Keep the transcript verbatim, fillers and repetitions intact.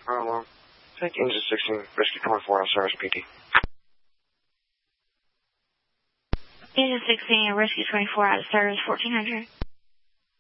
Hello. Take Engine sixteen, Rescue twenty-four out of service, P T. Engine sixteen, Rescue twenty-four out of service, fourteen hundred.